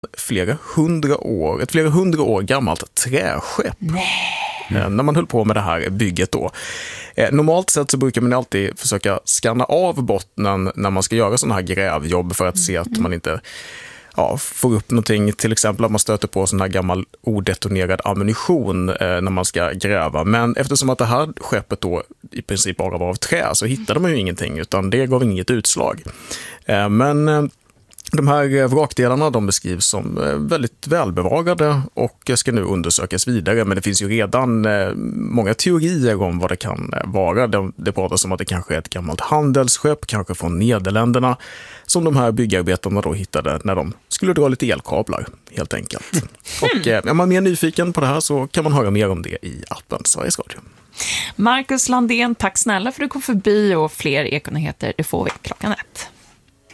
ett flera hundra år gammalt träskepp. När man höll på med det här bygget då. Normalt sett så brukar man alltid försöka skanna av bottnen när man ska göra sådana här grävjobb för att se att man inte får upp någonting, till exempel att man stöter på sån här gammal odetonerad ammunition när man ska gräva. Men eftersom att det här skeppet då i princip bara var av trä så hittade man ju ingenting, utan det gav inget utslag. Men de här vrakdelarna, de beskrivs som väldigt välbevarade och ska nu undersökas vidare. Men det finns ju redan många teorier om vad det kan vara. Det pratas om att det kanske är ett gammalt handelsskepp, kanske från Nederländerna, som de här byggarbetarna då hittade när de skulle dra lite elkablar, helt enkelt. Och är man mer nyfiken på det här så kan man höra mer om det i appen Sveriges Radio. Marcus Landén, tack snälla för att du kom förbi, och fler Ekonyheter, det får vi 1:00.